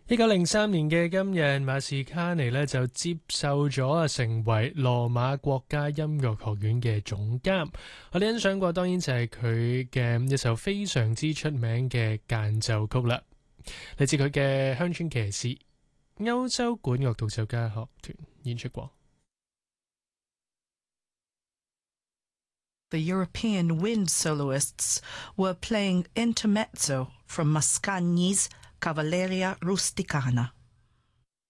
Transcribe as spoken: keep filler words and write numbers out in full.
一九零三年嘅今日，馬士卡尼呢就接受咗成為羅馬國家音樂學院嘅總監。我哋欣賞過，當然就係佢嘅一首非常之出名嘅間奏曲啦，嚟自佢嘅鄉村騎士，歐洲管樂獨奏家學團演出過。 The European wind soloists were playing intermezzo from Mascagni's Cavalleria Rusticana.